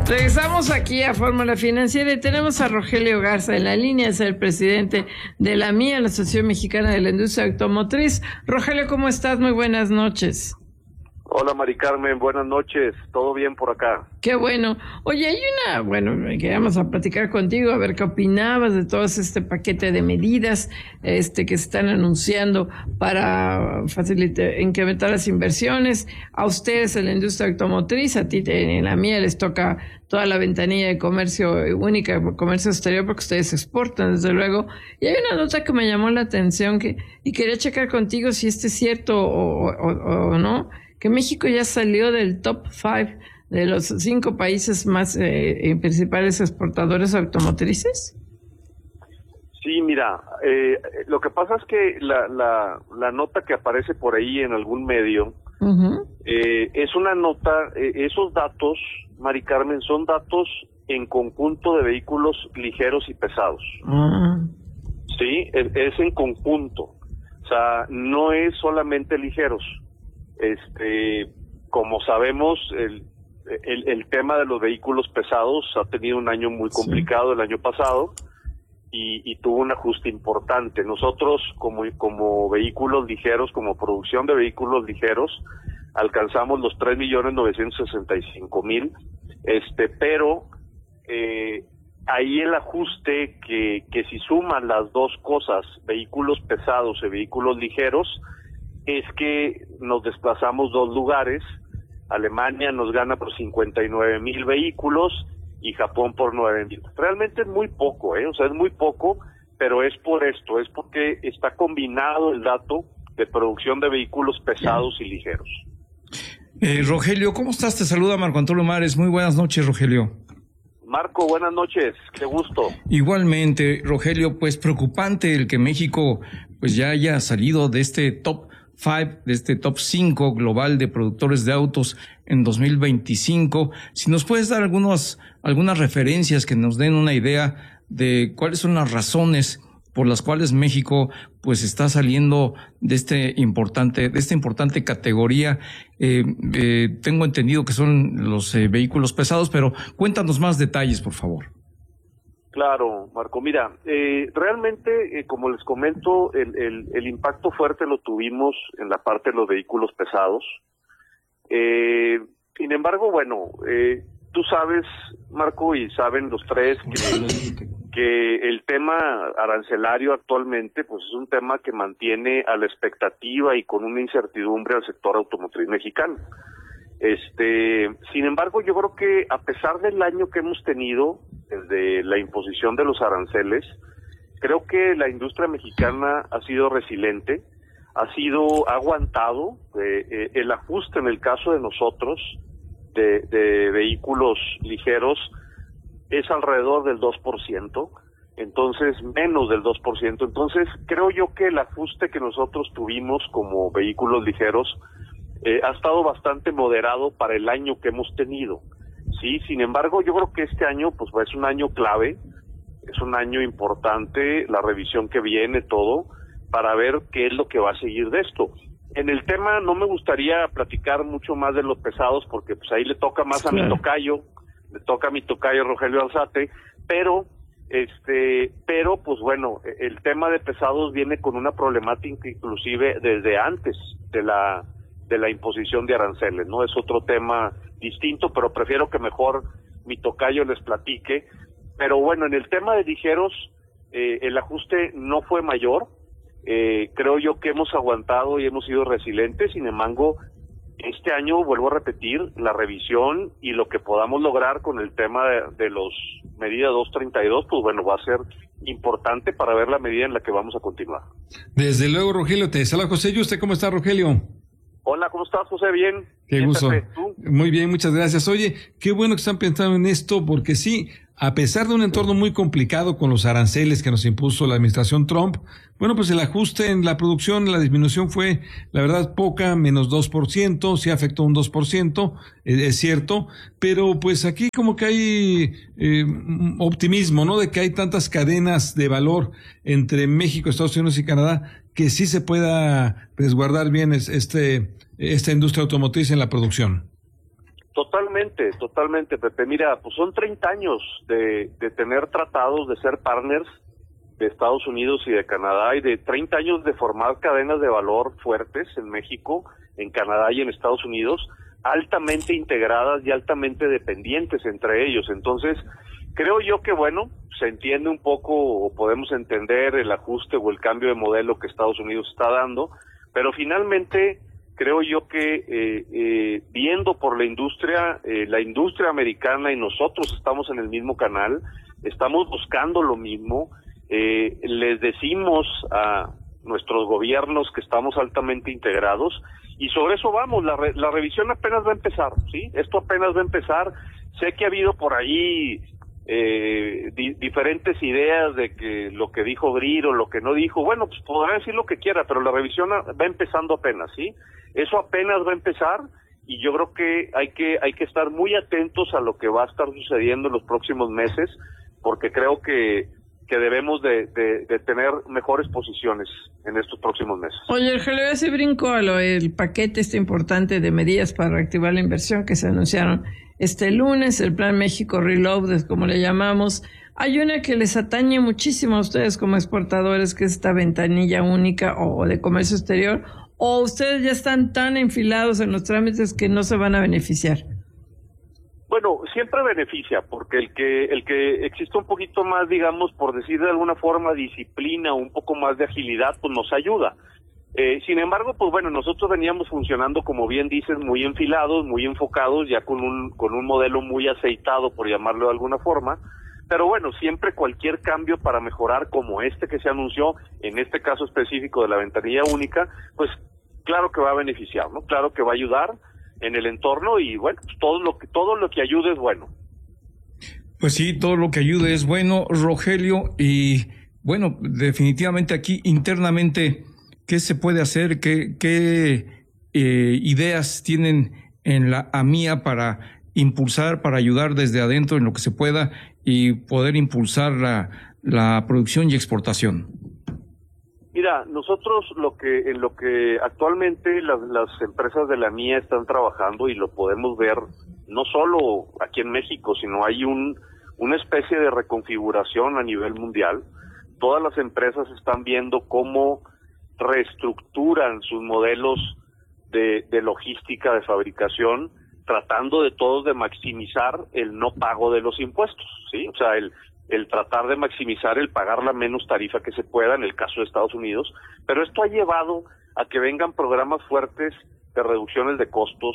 Regresamos aquí a Fórmula Financiera y tenemos a Rogelio Garza en la línea, es el presidente de la AMIA, la Asociación Mexicana de la Industria Automotriz. Rogelio, ¿cómo estás? Muy buenas noches. Hola, Mari Carmen, buenas noches, ¿todo bien por acá? Qué bueno. Oye, queríamos a platicar contigo, a ver qué opinabas de todo este paquete de medidas que se están anunciando para incrementar las inversiones. A ustedes en la industria automotriz, a ti en la mía les toca toda la ventanilla de comercio única, comercio exterior, porque ustedes exportan, desde luego. Y hay una nota que me llamó la atención y quería checar contigo si es cierto o no, que México ya salió del top 5 de los 5 países más principales exportadores automotrices. Sí, mira, lo que pasa es que la nota que aparece por ahí en algún medio es una nota, esos datos, Mari Carmen, son datos en conjunto de vehículos ligeros y pesados. Sí, es en conjunto, o sea, no es solamente ligeros. Como sabemos, el tema de los vehículos pesados ha tenido un año muy complicado el año pasado y tuvo un ajuste importante. Nosotros como vehículos ligeros, como producción de vehículos ligeros, alcanzamos los 3.965.000, pero ahí el ajuste que si suman las dos cosas, vehículos pesados y vehículos ligeros, es que nos desplazamos 2 lugares. Alemania nos gana por 59.000 vehículos y Japón por 9.000. Realmente es muy poco, o sea, es muy poco, pero es por esto, es porque está combinado el dato de producción de vehículos pesados y ligeros. Rogelio, ¿cómo estás? Te saluda Marco Antonio Mares. Muy buenas noches, Rogelio. Marco, buenas noches, qué gusto. Igualmente, Rogelio, pues preocupante el que México pues ya haya salido de este top 5, de este top 5 global de productores de autos en 2025. Si nos puedes dar algunas referencias que nos den una idea de cuáles son las razones por las cuales México pues está saliendo de esta importante categoría. Tengo entendido que son los vehículos pesados, pero cuéntanos más detalles, por favor. Claro, Marco, mira, realmente, como les comento, el impacto fuerte lo tuvimos en la parte de los vehículos pesados. Sin embargo, bueno, tú sabes, Marco, y saben los tres que el tema arancelario actualmente pues es un tema que mantiene a la expectativa y con una incertidumbre al sector automotriz mexicano. Sin embargo, yo creo que a pesar del año que hemos tenido desde la imposición de los aranceles, creo que la industria mexicana ha sido resiliente, ha aguantado el ajuste en el caso de nosotros de vehículos ligeros es alrededor del 2%, entonces menos del 2%. Entonces creo yo que el ajuste que nosotros tuvimos como vehículos ligeros ha estado bastante moderado para el año que hemos tenido. Sí, sin embargo, yo creo que este año pues es un año clave, es un año importante, la revisión que viene, todo, para ver qué es lo que va a seguir de esto. En el tema no me gustaría platicar mucho más de los pesados porque pues ahí le toca más a mi tocayo Rogelio Alzate, pero pues bueno, el tema de pesados viene con una problemática inclusive desde antes de la imposición de aranceles, ¿no? Es otro tema distinto, pero prefiero que mejor mi tocayo les platique. Pero bueno, en el tema de ligeros, el ajuste no fue mayor. Creo yo que hemos aguantado y hemos sido resilientes. Sin embargo, este año, vuelvo a repetir, la revisión y lo que podamos lograr con el tema de los medida 232, pues bueno, va a ser importante para ver la medida en la que vamos a continuar. Desde luego, Rogelio, te saluda José. ¿Y usted cómo está, Rogelio? Hola, ¿cómo estás, José? Bien. Qué gusto. ¿Tú? Muy bien, muchas gracias. Oye, qué bueno que están pensando en esto, porque sí, a pesar de un entorno muy complicado con los aranceles que nos impuso la administración Trump, bueno, pues el ajuste en la producción, la disminución fue, la verdad, poca, menos 2%, sí afectó un 2%, es cierto, pero pues aquí como que hay optimismo, ¿no? De que hay tantas cadenas de valor entre México, Estados Unidos y Canadá, que sí se pueda resguardar bien esta industria automotriz en la producción. Totalmente, Pepe. Mira, pues son 30 años de tener tratados, de ser partners de Estados Unidos y de Canadá, y de 30 años de formar cadenas de valor fuertes en México, en Canadá y en Estados Unidos, altamente integradas y altamente dependientes entre ellos. Entonces, creo yo que, bueno, se entiende un poco, o podemos entender el ajuste o el cambio de modelo que Estados Unidos está dando, pero finalmente creo yo que viendo por la industria americana, y nosotros estamos en el mismo canal, estamos buscando lo mismo, les decimos a nuestros gobiernos que estamos altamente integrados, y sobre eso vamos. La revisión apenas va a empezar, ¿sí? Esto apenas va a empezar. Sé que ha habido por ahí diferentes ideas de que lo que dijo Grir o lo que no dijo, bueno, pues podrá decir lo que quiera, pero la revisión va empezando apenas, ¿sí? Eso apenas va a empezar, y yo creo que hay que estar muy atentos a lo que va a estar sucediendo en los próximos meses, porque creo que debemos de tener mejores posiciones en estos próximos meses. Oye, Rogelio, ese brinco a el paquete importante de medidas para reactivar la inversión que se anunciaron este lunes, el Plan México Reloaded, como le llamamos. Hay una que les atañe muchísimo a ustedes como exportadores, que es esta ventanilla única o de comercio exterior, o ustedes ya están tan enfilados en los trámites que no se van a beneficiar. Bueno, siempre beneficia, porque el que exista un poquito más, digamos, por decir de alguna forma, disciplina, un poco más de agilidad, pues nos ayuda. Sin embargo, pues bueno, nosotros veníamos funcionando, como bien dices, muy enfilados, muy enfocados, ya con un modelo muy aceitado, por llamarlo de alguna forma. Pero bueno, siempre cualquier cambio para mejorar, como este que se anunció, en este caso específico de la ventanilla única, pues claro que va a beneficiar, ¿no? Claro que va a ayudar en el entorno, y bueno, pues todo lo que ayude es bueno. Pues sí, todo lo que ayude es bueno, Rogelio, y bueno, definitivamente aquí internamente, ¿qué se puede hacer? ¿Qué ideas tienen en la AMIA para impulsar, para ayudar desde adentro en lo que se pueda y poder impulsar la producción y exportación? Mira, nosotros en lo que actualmente las empresas de la MIA están trabajando, y lo podemos ver no solo aquí en México, sino hay una especie de reconfiguración a nivel mundial. Todas las empresas están viendo cómo reestructuran sus modelos de logística, de fabricación, tratando de todos de maximizar el no pago de los impuestos, ¿sí? O sea, el tratar de maximizar el pagar la menos tarifa que se pueda en el caso de Estados Unidos, pero esto ha llevado a que vengan programas fuertes de reducciones de costos,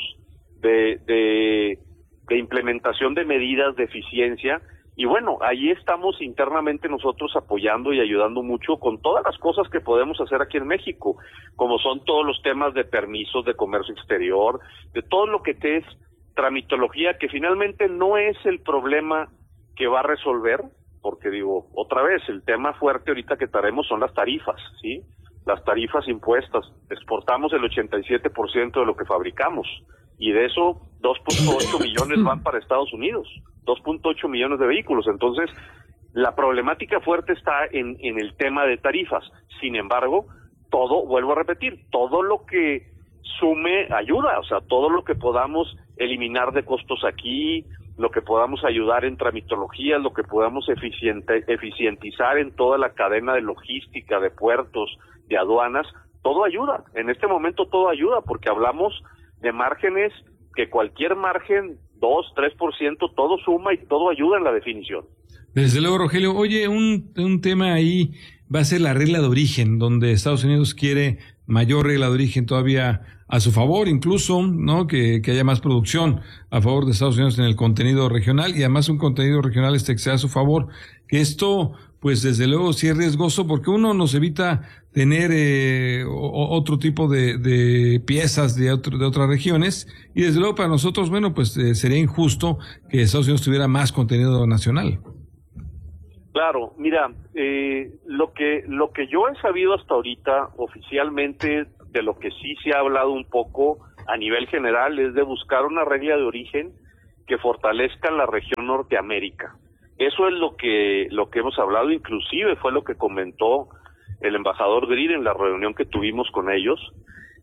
de implementación de medidas de eficiencia, y bueno, ahí estamos internamente nosotros apoyando y ayudando mucho con todas las cosas que podemos hacer aquí en México, como son todos los temas de permisos de comercio exterior, de todo lo que es tramitología, que finalmente no es el problema que va a resolver, porque digo, otra vez, el tema fuerte ahorita que traemos son las tarifas, ¿sí? Las tarifas impuestas. Exportamos el 87% de lo que fabricamos, y de eso 2.8 millones van para Estados Unidos, 2.8 millones de vehículos. Entonces, la problemática fuerte está en el tema de tarifas. Sin embargo, vuelvo a repetir, todo lo que sume ayuda, o sea, todo lo que podamos eliminar de costos aquí, lo que podamos ayudar en tramitología, lo que podamos eficientizar en toda la cadena de logística, de puertos, de aduanas, todo ayuda. En este momento todo ayuda, porque hablamos de márgenes que cualquier margen, 2, 3%, todo suma y todo ayuda en la definición. Desde luego, Rogelio. Oye, un tema ahí va a ser la regla de origen, donde Estados Unidos quiere mayor regla de origen todavía a su favor, incluso, ¿no? Que haya más producción a favor de Estados Unidos en el contenido regional, y además un contenido regional que sea a su favor. Que esto, pues desde luego sí es riesgoso, porque uno nos evita tener otro tipo de piezas de otras regiones, y desde luego para nosotros, bueno, pues sería injusto que Estados Unidos tuviera más contenido nacional. Claro, mira, lo que yo he sabido hasta ahorita oficialmente, de lo que sí se ha hablado un poco a nivel general, es de buscar una regla de origen que fortalezca la región Norteamérica. Eso es lo que hemos hablado, inclusive fue lo que comentó el embajador Grir en la reunión que tuvimos con ellos.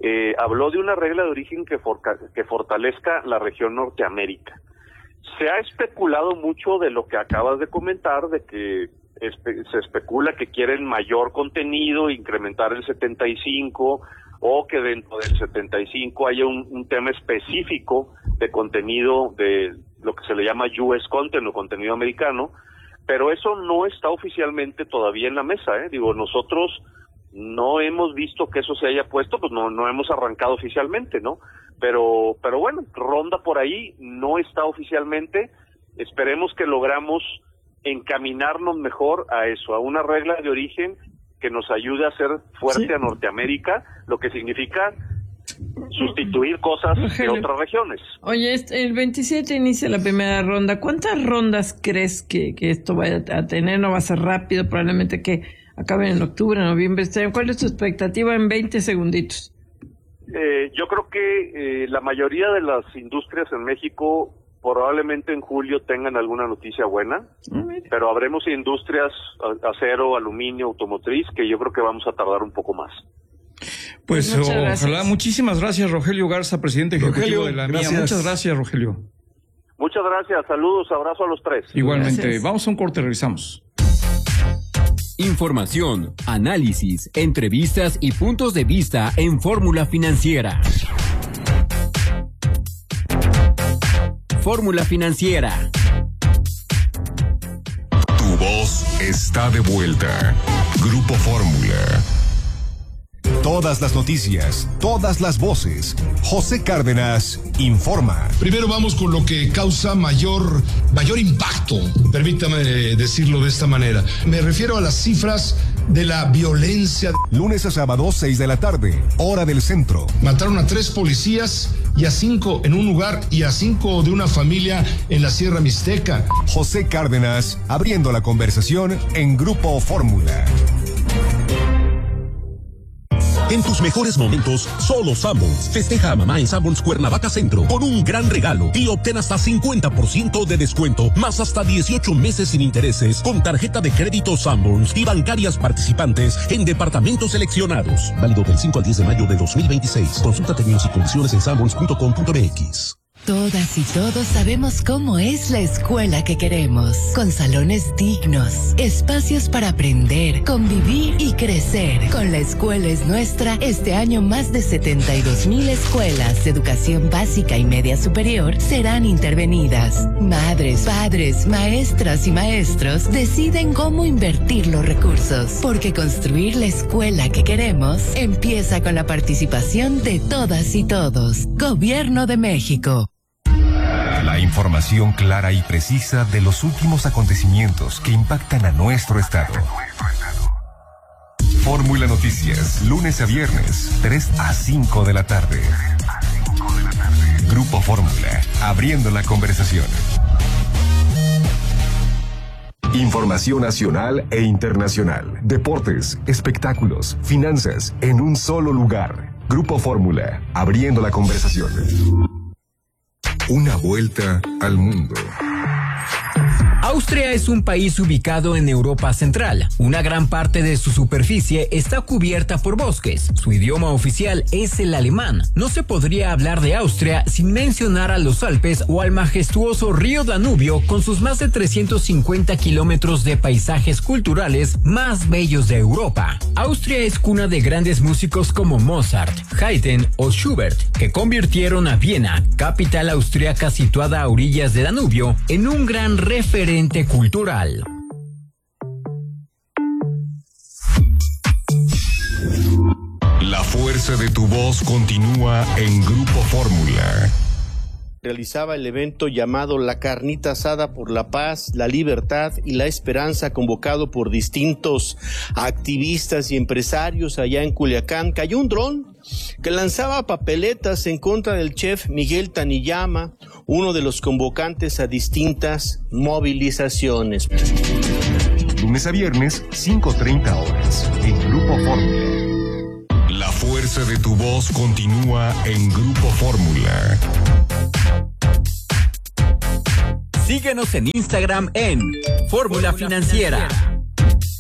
habló de una regla de origen que fortalezca la región Norteamérica. Se ha especulado mucho de lo que acabas de comentar, de que se especula que quieren mayor contenido, incrementar el 75, o que dentro del 75 haya un tema específico de contenido de lo que se le llama US content o contenido americano, pero eso no está oficialmente todavía en la mesa, ¿eh? Digo, nosotros no hemos visto que eso se haya puesto, pues no hemos arrancado oficialmente, ¿no? Pero bueno, ronda por ahí, no está oficialmente. Esperemos que logramos encaminarnos mejor a eso, a una regla de origen que nos ayude a hacer fuerte a Norteamérica, lo que significa sustituir cosas de otras regiones. Oye, el 27 inicia la primera ronda. ¿Cuántas rondas crees que esto vaya a tener? No va a ser rápido, probablemente que acaben en octubre, noviembre. ¿Cuál es tu expectativa en 20 segunditos? Yo creo que la mayoría de las industrias en México probablemente en julio tengan alguna noticia buena, pero habremos industrias, acero, aluminio, automotriz, que yo creo que vamos a tardar un poco más. Pues ojalá. Muchísimas gracias, Rogelio Garza, presidente ejecutivo de la MIA. Muchas gracias, Rogelio. Muchas gracias, saludos, abrazo a los tres. Igualmente, Gracias. Vamos a un corte, regresamos. Información, análisis, entrevistas y puntos de vista en Fórmula Financiera. Fórmula Financiera. Tu voz está de vuelta. Grupo Fórmula. Todas las noticias, todas las voces. José Cárdenas informa. Primero vamos con lo que causa mayor impacto, permítame decirlo de esta manera. Me refiero a las cifras de la violencia. Lunes a sábado, 6 de la tarde, hora del centro. Mataron a 3 policías y a 5 en un lugar y a 5 de una familia en la Sierra Mixteca. José Cárdenas abriendo la conversación en Grupo Fórmula. En tus mejores momentos, solo Sanborns. Festeja a mamá en Sanborns Cuernavaca Centro con un gran regalo y obtén hasta 50% de descuento, más hasta 18 meses sin intereses con tarjeta de crédito Sanborns y bancarias participantes en departamentos seleccionados. Válido del 5 al 10 de mayo de 2026. Consulta términos y condiciones en sanborns.com.mx. Todas y todos sabemos cómo es la escuela que queremos, con salones dignos, espacios para aprender, convivir y crecer. Con La Escuela es Nuestra, este año más de 72,000 escuelas de educación básica y media superior serán intervenidas. Madres, padres, maestras y maestros deciden cómo invertir los recursos, porque construir la escuela que queremos empieza con la participación de todas y todos. Gobierno de México. La información clara y precisa de los últimos acontecimientos que impactan a nuestro estado. Fórmula Noticias, lunes a viernes, 3 a 5 de la tarde. Grupo Fórmula, abriendo la conversación. Información nacional e internacional, deportes, espectáculos, finanzas, en un solo lugar. Grupo Fórmula, abriendo la conversación. Una vuelta al mundo. Austria es un país ubicado en Europa Central. Una gran parte de su superficie está cubierta por bosques. Su idioma oficial es el alemán. No se podría hablar de Austria sin mencionar a los Alpes o al majestuoso río Danubio con sus más de 350 kilómetros de paisajes culturales más bellos de Europa. Austria es cuna de grandes músicos como Mozart, Haydn o Schubert, que convirtieron a Viena, capital austriaca situada a orillas de Danubio, en un gran referente cultural. La fuerza de tu voz continúa en Grupo Fórmula. Realizaba el evento llamado La Carnita Asada por la Paz, la Libertad y la Esperanza, convocado por distintos activistas y empresarios allá en Culiacán. Cayó un dron que lanzaba papeletas en contra del chef Miguel Taniyama, uno de los convocantes a distintas movilizaciones. Lunes a viernes, 5:30 horas, en Grupo Fórmula. La fuerza de tu voz continúa en Grupo Fórmula. Síguenos en Instagram en Fórmula Financiera.